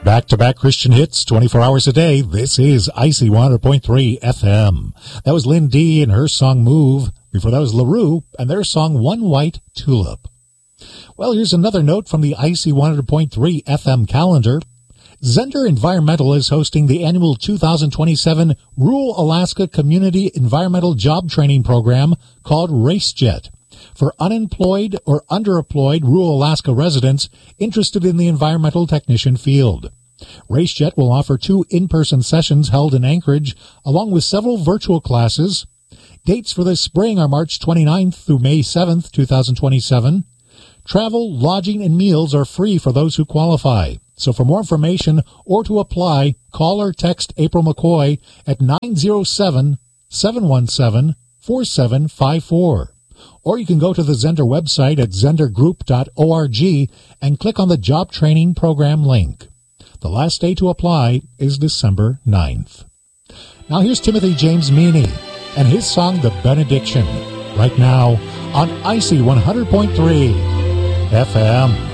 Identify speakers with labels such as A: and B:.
A: Back-to-back Christian hits, 24 hours a day. This is Icy 100.3 FM. That was Lynn D and her song Move. Before that was LaRue and their song One White Tulip. Well, here's another note from the Icy 100.3 FM calendar. Zender Environmental is hosting the annual 2027 Rural Alaska Community Environmental Job Training Program called RaceJet for unemployed or underemployed rural Alaska residents interested in the environmental technician field. RaceJet will offer 2 in-person sessions held in Anchorage, along with several virtual classes. Dates for this spring are March 29th through May 7th, 2027. Travel, lodging, and meals are free for those who qualify. So for more information or to apply, call or text April McCoy at 907-717-4754. Or you can go to the Zender website at zendergroup.org and click on the Job Training Program link. The last day to apply is December 9th. Now here's Timothy James Meany and his song The Benediction, right now on Icy 100.3 FM.